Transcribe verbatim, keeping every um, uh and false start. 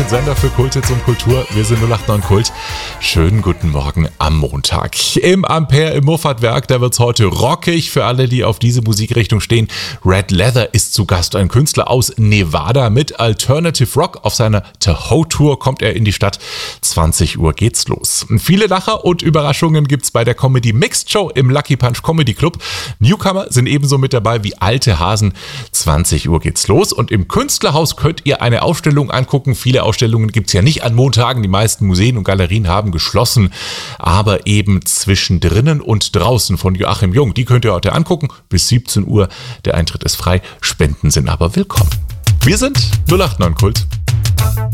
Sender für Kulthits und Kultur. Wir sind null acht neun Kult. Schönen guten Morgen am Montag. Im Ampere im Muffatwerk, da wird's heute rockig für alle, die auf diese Musikrichtung stehen. Red Leather ist zu Gast, ein Künstler aus Nevada mit Alternative Rock. Auf seiner Tahoe-Tour kommt er in die Stadt. zwanzig Uhr geht's los. Viele Lacher und Überraschungen gibt's bei der Comedy Mixed Show im Lucky Punch Comedy Club. Newcomer sind ebenso mit dabei wie alte Hasen. zwanzig Uhr geht's los und im Künstlerhaus könnt ihr eine Ausstellung angucken. Viele Ausstellungen gibt's ja nicht an Montagen. Die meisten Museen und Galerien haben geschlossen, aber eben zwischendrin und draußen von Joachim Jung. Die könnt ihr heute angucken bis siebzehn Uhr. Der Eintritt ist frei, Spenden sind aber willkommen. Wir sind null acht neun Kult.